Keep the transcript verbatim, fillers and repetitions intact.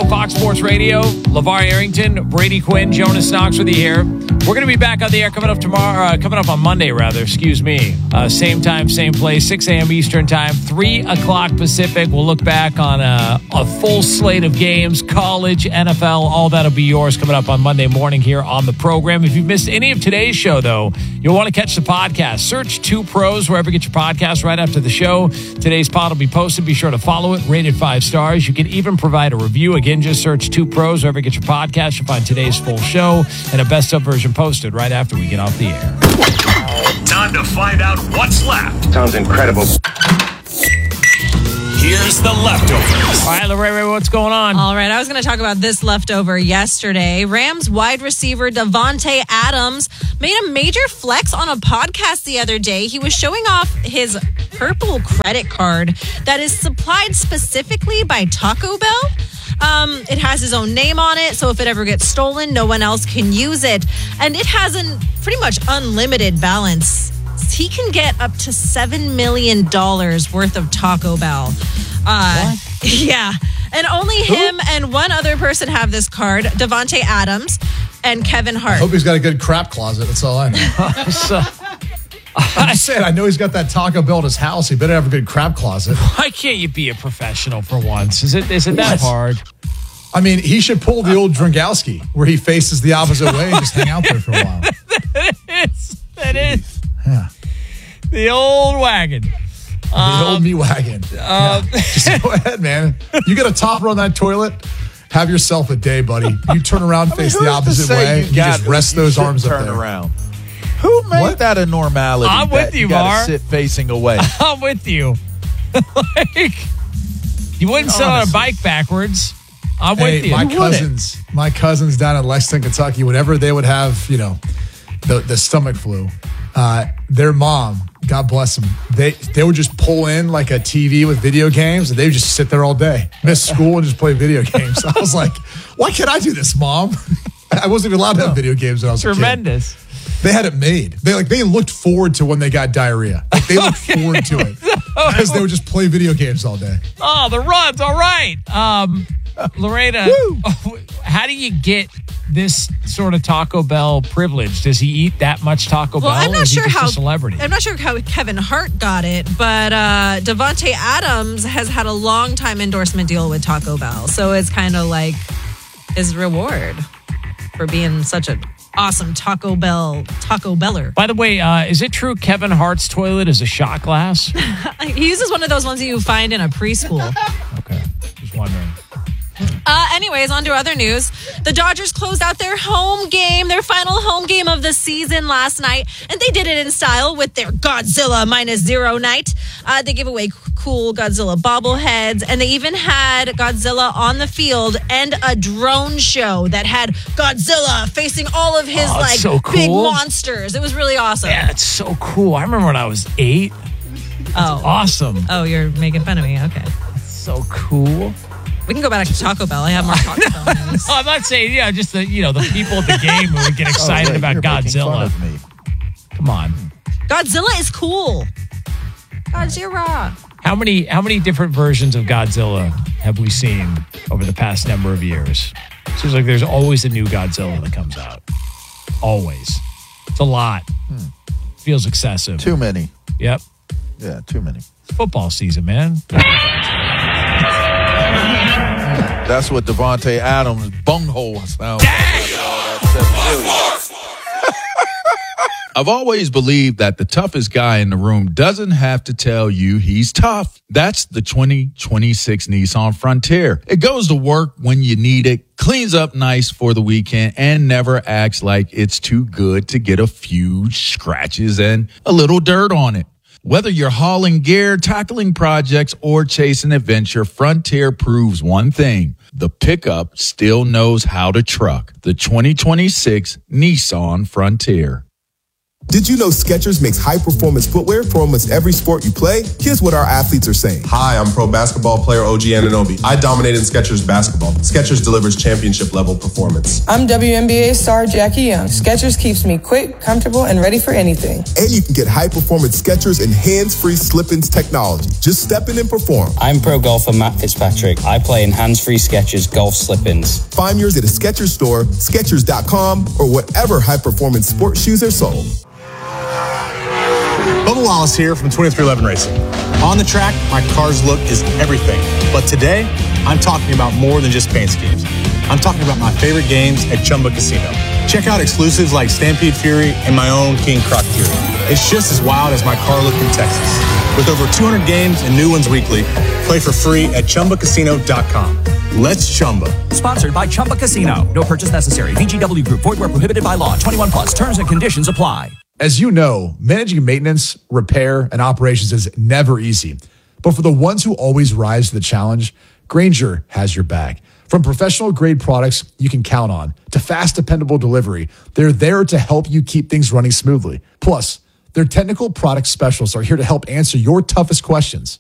Fox Sports Radio, LeVar Arrington, Brady Quinn, Jonas Knox with you here. We're going to be back on the air coming up tomorrow, uh, coming up on Monday, rather, excuse me. Uh, same time, same place, six a.m. Eastern time, three o'clock Pacific. We'll look back on a, a full slate of games, college, N F L, all that'll be yours coming up on Monday morning here on the program. If you've missed any of today's show, though, you'll want to catch the podcast. Search Two Pros wherever you get your podcast right after the show. Today's pod will be posted. Be sure to follow it, rate it five stars. You can even provide a review. Again, just search Two Pros wherever you get your podcast. You'll find today's full show and a best-of version posted right after we get off the air. Time to find out what's left. Sounds incredible. Here's the leftovers. All right, Lorraine, what's going on? All right, I was going to talk about this leftover yesterday. Rams wide receiver Davante Adams made a major flex on a podcast the other day. He was showing off his purple credit card that is supplied specifically by Taco Bell. Um, it has his own name on it, so if it ever gets stolen, no one else can use it. And it has a pretty much unlimited balance. He can get up to seven million dollars worth of Taco Bell. Uh, what? Yeah. And only him Who? and one other person have this card, Davante Adams and Kevin Hart. I hope he's got a good crap closet. That's all I know. so, I'm just saying, I know he's got that Taco Bell at his house. He better have a good crab closet. Why can't you be a professional for once? Is it is it that hard? I mean, he should pull the old Drangowski where he faces the opposite way and just hang out there for a while. That is. That is. Yeah. The old wagon. The um, old me wagon. Um, yeah. Just go ahead, man. You got a topper on that toilet? Have yourself a day, buddy. You turn around, face I mean, the opposite way, you, you just rest those arms up turn there. Around. Who made what? that a normality? I'm with you, you Var. Sit facing away. I'm with you. Like, you wouldn't sit on a bike backwards. I'm hey, with you. My you cousins, wouldn't. my cousins down in Lexington, Kentucky, whenever they would have, you know, the, the stomach flu, uh, their mom, God bless them, they they would just pull in like a T V with video games and they would just sit there all day, miss school and just play video games. I was like, why can't I do this, Mom? I wasn't even allowed to have video games when I was Tremendous. a kid. They had it made. They like they looked forward to when they got diarrhea. Like, they looked forward to it because they would just play video games all day. Oh, the runs. All right. Um, Lorena, how do you get this sort of Taco Bell privilege? Does he eat that much Taco well, Bell? I'm not or is sure he just how. a celebrity? I'm not sure how Kevin Hart got it, but uh, Davante Adams has had a long time endorsement deal with Taco Bell, so it's kind of like his reward for being such an awesome Taco Bell Taco Beller. By the way, uh, is it true Kevin Hart's toilet is a shot glass? He uses one of those ones that you find in a preschool. Okay, just wondering. Uh, anyways, on to other news. The Dodgers closed out their home game, their final home game of the season last night, and they did it in style with their Godzilla minus zero night. Uh, they gave away cool Godzilla bobbleheads, and they even had Godzilla on the field and a drone show that had Godzilla facing all of his oh, like so cool. big monsters. It was really awesome. Yeah, it's so cool. I remember when I was eight. That's oh, awesome. Oh, you're making fun of me. Okay. So cool. We can go back to Taco Bell. I have more Taco Bell news. No, I'm not saying, yeah, just the, you know, the people at the game who would get excited oh, wait, about you're Godzilla. Making fun of me. Come on. Godzilla is cool. Godzilla. How many how many different versions of Godzilla have we seen over the past number of years? Seems like there's always a new Godzilla that comes out. Always. It's a lot. Hmm. Feels excessive. Too many. Yep. Yeah, too many. It's football season, man. That's what Davante Adams' bunghole sounds like. I've always believed that the toughest guy in the room doesn't have to tell you he's tough. That's the twenty twenty-six Nissan Frontier. It goes to work when you need it, cleans up nice for the weekend, and never acts like it's too good to get a few scratches and a little dirt on it. Whether you're hauling gear, tackling projects, or chasing adventure, Frontier proves one thing. The pickup still knows how to truck. The twenty twenty-six Nissan Frontier. Did you know Skechers makes high-performance footwear for almost every sport you play? Here's what our athletes are saying. Hi, I'm pro basketball player O G Anunoby. I dominate in Skechers basketball. Skechers delivers championship-level performance. I'm W N B A star Jackie Young. Skechers keeps me quick, comfortable, and ready for anything. And you can get high-performance Skechers and hands-free slip-ins technology. Just step in and perform. I'm pro golfer Matt Fitzpatrick. I play in hands-free Skechers golf slip-ins. Find yours at a Skechers store, Skechers dot com, or whatever high-performance sports shoes are sold. Bubba Wallace here from twenty-three eleven Racing. On the track, my car's look is everything. But today, I'm talking about more than just paint schemes. I'm talking about my favorite games at Chumba Casino. Check out exclusives like Stampede Fury and my own King Croc Fury. It's just as wild as my car look in Texas. With over two hundred games and new ones weekly, play for free at Chumba Casino dot com. Let's Chumba. Sponsored by Chumba Casino. No purchase necessary. V G W Group. Void where prohibited by law. twenty-one plus. Terms and conditions apply. As you know, managing maintenance, repair, and operations is never easy. But for the ones who always rise to the challenge, Grainger has your back. From professional-grade products you can count on to fast, dependable delivery, they're there to help you keep things running smoothly. Plus, their technical product specialists are here to help answer your toughest questions.